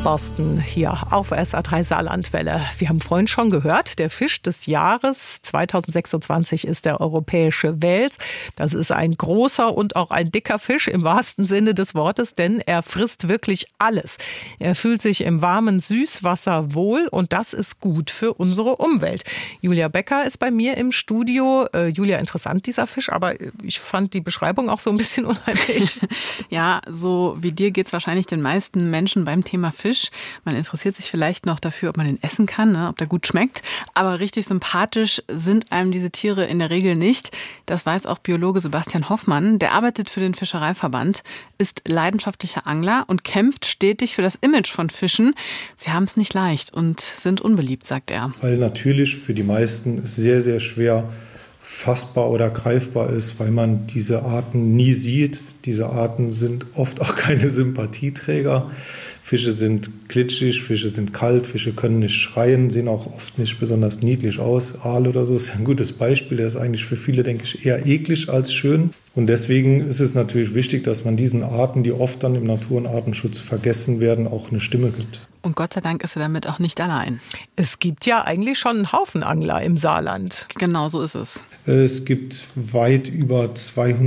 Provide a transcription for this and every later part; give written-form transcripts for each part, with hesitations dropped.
Borsten hier auf SR3 Saarlandwelle. Wir haben vorhin schon gehört, der Fisch des Jahres 2026 ist der europäische Wels. Das ist ein großer und auch ein dicker Fisch im wahrsten Sinne des Wortes, denn er frisst wirklich alles. Er fühlt sich im warmen Süßwasser wohl und das ist gut für unsere Umwelt. Julia Becker ist bei mir im Studio. Julia, interessant dieser Fisch, aber ich fand die Beschreibung auch so ein bisschen unheimlich. Ja, so wie dir geht es wahrscheinlich den meisten Menschen beim Thema Fisch. Man interessiert sich vielleicht noch dafür, ob man den essen kann, ne, ob der gut schmeckt. Aber richtig sympathisch sind einem diese Tiere in der Regel nicht. Das weiß auch Biologe Sebastian Hoffmann. Der arbeitet für den Fischereiverband, ist leidenschaftlicher Angler und kämpft stetig für das Image von Fischen. Sie haben es nicht leicht und sind unbeliebt, sagt er. Weil natürlich für die meisten es sehr, sehr schwer fassbar oder greifbar ist, weil man diese Arten nie sieht. Diese Arten sind oft auch keine Sympathieträger. Fische sind glitschig, Fische sind kalt, Fische können nicht schreien, sehen auch oft nicht besonders niedlich aus. Aal oder so ist ein gutes Beispiel, der ist eigentlich für viele, denke ich, eher eklig als schön. Und deswegen ist es natürlich wichtig, dass man diesen Arten, die oft dann im Natur- und Artenschutz vergessen werden, auch eine Stimme gibt. Und Gott sei Dank ist er damit auch nicht allein. Es gibt ja eigentlich schon einen Haufen Angler im Saarland. Genau so ist es. Es gibt weit über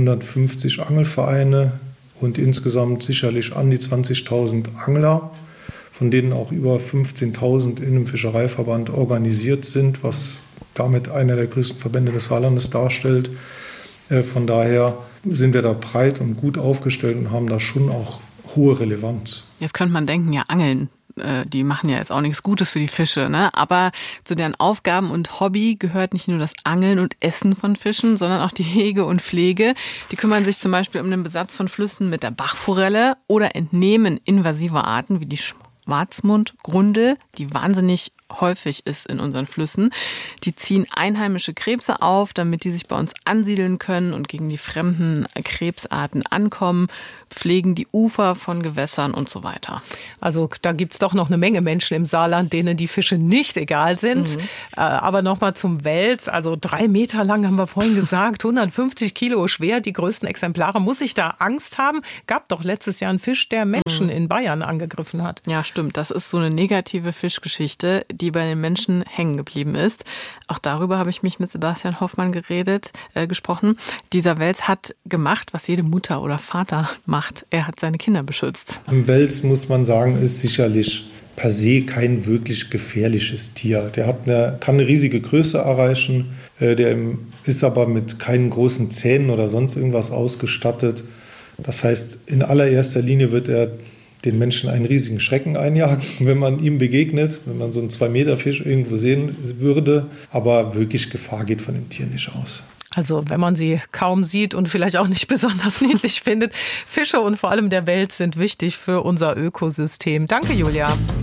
250 Angelvereine und insgesamt sicherlich an die 20.000 Angler, von denen auch über 15.000 in einem Fischereiverband organisiert sind, was damit einer der größten Verbände des Saarlandes darstellt. Von daher sind wir da breit und gut aufgestellt und haben da schon auch hohe Relevanz. Jetzt könnte man denken, ja, Angeln, die machen ja jetzt auch nichts Gutes für die Fische, ne? Aber zu deren Aufgaben und Hobby gehört nicht nur das Angeln und Essen von Fischen, sondern auch die Hege und Pflege. Die kümmern sich zum Beispiel um den Besatz von Flüssen mit der Bachforelle oder entnehmen invasive Arten wie die Schwarzmundgrundel, die wahnsinnig häufig ist in unseren Flüssen. Die ziehen einheimische Krebse auf, damit die sich bei uns ansiedeln können und gegen die fremden Krebsarten ankommen, pflegen die Ufer von Gewässern und so weiter. Also da gibt es doch noch eine Menge Menschen im Saarland, denen die Fische nicht egal sind. Aber nochmal zum Wels, also 3 Meter lang haben wir vorhin gesagt, 150 Kilo schwer, die größten Exemplare. Muss ich da Angst haben? Gab doch letztes Jahr einen Fisch, der Menschen in Bayern angegriffen hat. Ja, stimmt. Das ist so eine negative Fischgeschichte, die bei den Menschen hängen geblieben ist. Auch darüber habe ich mich mit Sebastian Hoffmann gesprochen. Dieser Wels hat gemacht, was jede Mutter oder Vater macht. Er hat seine Kinder beschützt. Ein Wels, muss man sagen, ist sicherlich per se kein wirklich gefährliches Tier. Der kann eine riesige Größe erreichen. Der ist aber mit keinen großen Zähnen oder sonst irgendwas ausgestattet. Das heißt, in allererster Linie wird er den Menschen einen riesigen Schrecken einjagen, wenn man ihm begegnet, wenn man so einen 2-Meter-Fisch irgendwo sehen würde. Aber wirklich Gefahr geht von dem Tier nicht aus. Also wenn man sie kaum sieht und vielleicht auch nicht besonders niedlich findet. Fische und vor allem der Wels sind wichtig für unser Ökosystem. Danke, Julia.